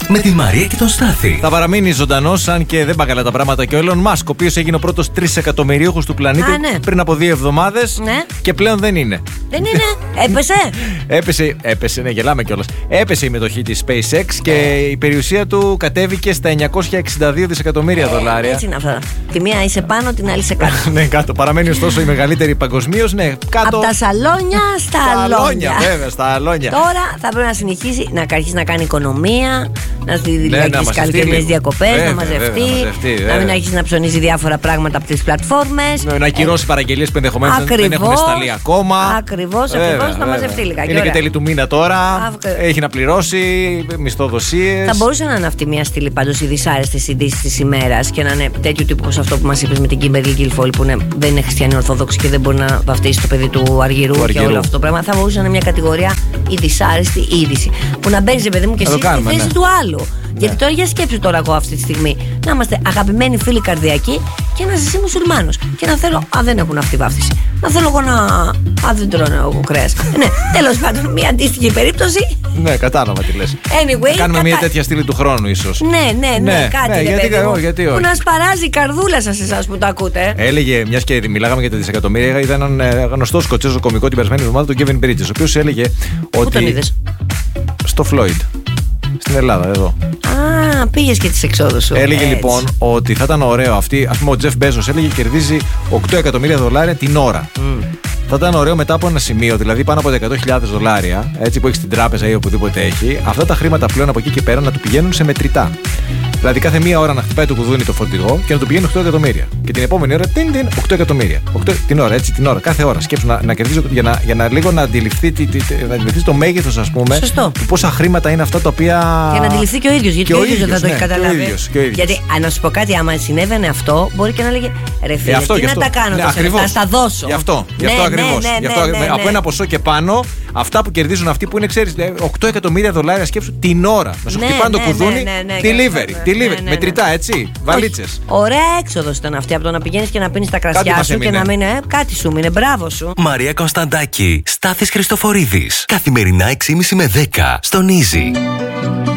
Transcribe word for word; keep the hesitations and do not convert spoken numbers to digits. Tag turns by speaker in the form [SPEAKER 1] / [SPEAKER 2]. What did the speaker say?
[SPEAKER 1] με τη Μαρία και τον Στάθη.
[SPEAKER 2] Θα παραμείνει ζωντανός, αν και δεν πάει καλά τα πράγματα, και ο Elon Musk, ο οποίος έγινε ο πρώτος τρισεκατομμυρίουχος του πλανήτη.
[SPEAKER 3] Α, ναι.
[SPEAKER 2] Πριν από δύο εβδομάδες.
[SPEAKER 3] Ναι.
[SPEAKER 2] Και πλέον δεν είναι.
[SPEAKER 3] Δεν είναι. Έπεσε.
[SPEAKER 2] έπεσε, έπεσε, ναι, γελάμε κιόλας. Έπεσε η μετοχή της SpaceX και η περιουσία του κατέβηκε στα εννιακόσια εξήντα δύο δισεκατομμύρια δολάρια.
[SPEAKER 3] Έτσι είναι αυτά. Τη μία είσαι πάνω, την άλλη είσαι κάτω.
[SPEAKER 2] Ναι, κάτω. Παραμένει ωστόσο η μεγαλύτερη παγκοσμίως. Ναι, κάτω.
[SPEAKER 3] Από τα σαλόνια στα αλόνια.
[SPEAKER 2] Βέβαια, στα αλόνια.
[SPEAKER 3] Τώρα θα πρέπει να συνεχίσει να αρχίσει να κάνει οικονομία, να στη
[SPEAKER 2] Ναι,
[SPEAKER 3] τις καλοκαιρινές διακοπές, να μαζευτεί, να μην αρχίσει να ψωνίζει διάφορα πράγματα από τις πλατφόρμες.
[SPEAKER 2] Ναι, να ακυρώσει παραγγελίες που ενδεχομένως δεν έχουν σταλεί ακόμα.
[SPEAKER 3] Ακριβώς, ακριβώς, να μαζευτεί λιγάκι.
[SPEAKER 2] Είναι και τέλη του μήνα τώρα.
[SPEAKER 3] Αυ...
[SPEAKER 2] Έχει να πληρώσει μισθοδοσίες.
[SPEAKER 3] Θα μπορούσε να είναι αυτή μια στήλη πάντως οι δυσάρεστες ειδήσεις της ημέρας και να είναι τέτοιου τύπου όπως αυτό που μας είπες με την Kimberly Guilfoyle, που είναι, δεν είναι χριστιανή Ορθόδοξη και δεν μπορεί να βαφτίσει το παιδί του Αργυρού, του και όλο αυτό το πράγμα. Θα μπορούσε να είναι μια κατηγορία η δυσάρεστη είδηση. Που να μπαίνει, παιδί μου, και εσύ στη θέση ναι. του άλλου. Ναι. Γιατί τώρα για σκέψου τώρα εγώ αυτή τη στιγμή να είμαστε αγαπημένοι φίλοι καρδιακοί και να είσαι μουσουλμάνος. Και να θέλω. Α, δεν έχουν αυτή βάφτιση. Να θέλω εγώ να. Α, δεν τρώνε εγώ κρέας. Ναι, τέλος πάντων, μια αντίστοιχη περίπτωση.
[SPEAKER 2] Ναι, κατάλαβα τι λες.
[SPEAKER 3] Anyway,
[SPEAKER 2] κάνουμε
[SPEAKER 3] κατα...
[SPEAKER 2] μια τέτοια στήλη του χρόνου, ίσως.
[SPEAKER 3] Ναι, ναι, ναι, ναι κάτι
[SPEAKER 2] ναι,
[SPEAKER 3] ναι,
[SPEAKER 2] γιατί,
[SPEAKER 3] παιδί μου,
[SPEAKER 2] γιατί όχι.
[SPEAKER 3] Που να σπαράζει η καρδούλα σας εσάς που το ακούτε.
[SPEAKER 2] Έλεγε, μιας και μιλάγαμε για τα δισεκατομμύρια, είδα έναν ε, γνωστό σκοτσέζο κωμικό την περασμένη εβδομάδα, τον Kevin Bridges, ο οποίος έλεγε ότι.
[SPEAKER 3] Πού τον είδες?
[SPEAKER 2] Στο Floyd. Στην Ελλάδα, εδώ.
[SPEAKER 3] Α, πήγες και τις εξόδους σου.
[SPEAKER 2] Έλεγε
[SPEAKER 3] έτσι.
[SPEAKER 2] λοιπόν ότι θα ήταν ωραίο αυτή. Ας πούμε, ο Τζεφ Μπέζος έλεγε κερδίζει οκτώ εκατομμύρια δολάρια την ώρα. Mm. Θα ήταν ωραίο μετά από ένα σημείο, δηλαδή πάνω από εκατό χιλιάδες δολάρια, έτσι που έχει στην τράπεζα ή οπουδήποτε έχει, αυτά τα χρήματα πλέον από εκεί και πέρα να του πηγαίνουν σε μετρητά. Δηλαδή κάθε μία ώρα να χτυπάει το κουδούνι το φορτηγό και να του πηγαίνει οκτώ εκατομμύρια. Και την επόμενη ώρα τιν, τιν, οκτώ εκατομμύρια. οκτώ, την ώρα, έτσι, την ώρα, κάθε ώρα. Σκέψου να, να κερδίζω για να, για να λίγο να αντιληφθεί, τι, τι, να αντιληφθεί το μέγεθος, ας πούμε.
[SPEAKER 3] Σωστό.
[SPEAKER 2] Του πόσα χρήματα είναι αυτά τα οποία.
[SPEAKER 3] Για να αντιληφθεί και ο ίδιος, γιατί και ο ίδιος δεν θα το
[SPEAKER 2] ναι,
[SPEAKER 3] έχει καταλάβει.
[SPEAKER 2] Και ο ίδιος, και ο ίδιος.
[SPEAKER 3] Γιατί αν να σου πω κάτι, άμα συνέβαινε αυτό, μπορεί και να λέγε ρε φίλε,
[SPEAKER 2] ε, αυτό,
[SPEAKER 3] τι να
[SPEAKER 2] αυτό.
[SPEAKER 3] τα κάνω,
[SPEAKER 2] ναι,
[SPEAKER 3] τόσα λεφτά, θα δώσω.
[SPEAKER 2] Γι' αυτό, γι'
[SPEAKER 3] ναι,
[SPEAKER 2] αυτό
[SPEAKER 3] ναι,
[SPEAKER 2] ακριβώς.
[SPEAKER 3] Ναι, ναι,
[SPEAKER 2] γι αυτό,
[SPEAKER 3] ναι, ναι, ναι.
[SPEAKER 2] Από ένα ποσό και πάνω, αυτά που κερδίζουν αυτοί που είναι, ξέρεις, οκτώ εκατομμύρια δολάρια, σκέψου την ώρα. Να σου
[SPEAKER 3] ναι,
[SPEAKER 2] χτυπάνε
[SPEAKER 3] ναι,
[SPEAKER 2] το κουδούνι,
[SPEAKER 3] ναι, ναι, ναι,
[SPEAKER 2] delivery,
[SPEAKER 3] ναι,
[SPEAKER 2] delivery,
[SPEAKER 3] ναι, ναι,
[SPEAKER 2] μετρητά, έτσι, βαλίτσες.
[SPEAKER 3] Ωραία έξοδος ήταν αυτή από το να πηγαίνεις και να πίνεις τα κρασιά σου και να μην. Ε, κάτι σου μείνε, μπράβο σου.
[SPEAKER 1] Μαρία Κωνσταντάκη, Στάθης Χριστοφορίδης. Καθημερινά έξι και μισή με δέκα στον Easy.